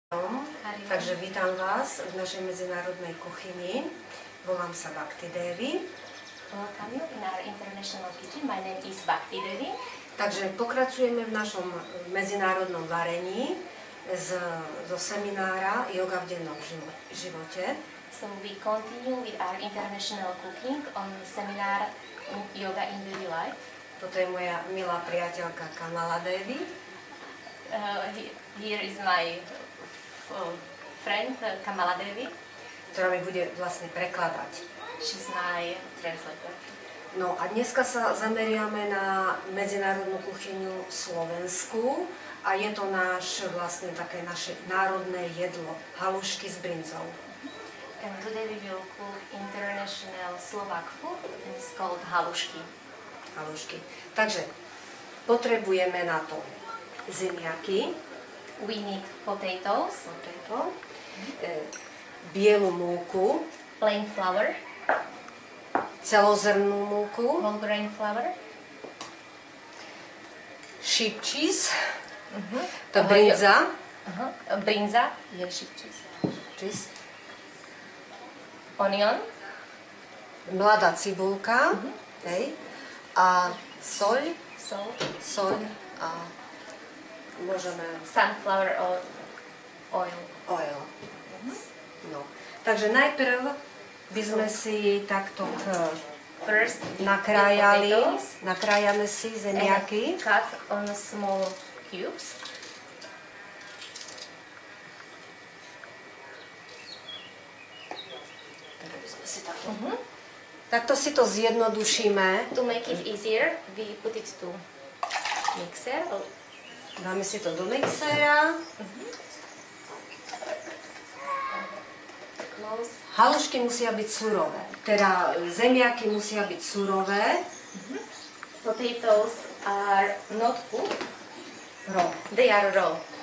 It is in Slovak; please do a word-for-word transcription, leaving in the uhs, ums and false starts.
Takže vítam vás v našej medzinárodnej kuchyni. Volám sa Bhakti Devi. Welcome you in our international kitchen. My name is Bhakti Devi. Takže pokračujeme v našom medzinárodnom varení z, zo seminára Yoga v dennom živote. So we continue with our international cooking on seminar Yoga in Daily Life. Toto je moja milá priateľka Kamala Devi. Uh, here is my uh, friend uh, Kamala Devi. Ktorá mi bude vlastne prekladať. She's my translator. No a dneska sa zameriame na medzinárodnú kuchyňu Slovensku a je to náš vlastne také naše národné jedlo, halušky s brinzou. And today we will cook international Slovak food and it's called halušky. Halušky. Takže potrebujeme na to zemiaky, we need potatoes, potato, e, bielu múku, plain flour, celozrnnú múku, whole grain flour, sheep cheese, uh-huh. to brinza, uh-huh. brinza, yeah, sheep cheese, cheese, onion, mladá cibulka, uh-huh. hej, a soľ, salt, soľ a môžeme sunflower oil. oil. No. Takže najprv by sme si takto First, nakrájali, potatoes, nakrájame si zemiaky. cut on small cubes. Mm-hmm. Takto si to zjednodušíme. To make it easier, we put it to mixer. Dáme si to do mixéra. Mm-hmm. Halušky musia byť surové, teda zemiaky musia byť surové. Mm-hmm. Potatoes are not cooked, Raw. they are raw.